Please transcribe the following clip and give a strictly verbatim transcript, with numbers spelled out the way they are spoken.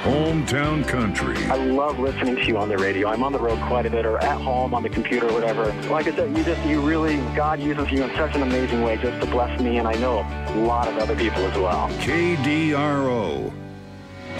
Hometown Country. I love listening to you on the radio. I'm on the road quite a bit, or at home on the computer or whatever. Like I said, you just, you really, God uses you in such an amazing way just to bless me, and I know a lot of other people as well. K D R O.